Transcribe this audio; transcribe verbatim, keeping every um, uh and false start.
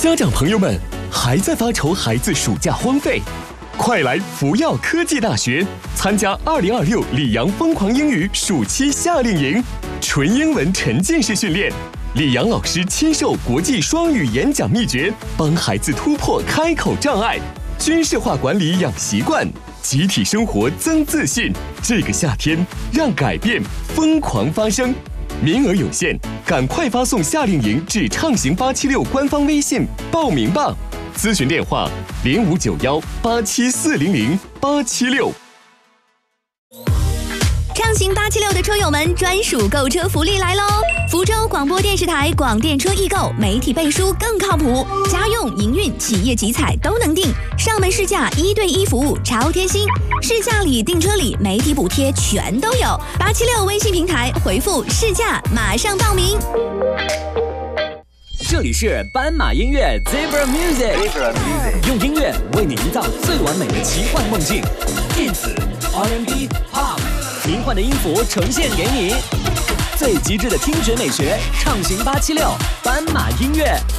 家长朋友们，还在发愁孩子暑假荒废？快来福耀科技大学参加二零二六里昂疯狂英语暑期夏令营，纯英文沉浸式训练，里昂老师亲授国际双语演讲秘诀，帮孩子突破开口障碍，军事化管理养习惯，集体生活增自信。这个夏天，让改变疯狂发生。名额有限，赶快发送夏令营至畅行八七六官方微信报名吧。咨询电话零五九幺八七四零零八七六。 畅行八七六的车友们，专属购车福利来喽！福州广播电视台广电车易购，媒体背书更靠谱，家用、营运、企业集采都能订，上门试驾一对一服务超贴心，试驾礼、订车礼、媒体补贴全都有。八七六微信平台回复试驾，马上报名。 这里是斑马音乐 Zebra Music， 用音乐为你营造最完美的奇幻梦境，电子、R and B、Pop， 迷幻的音符呈现给你，最极致的听觉美学，畅行八七六斑马音乐。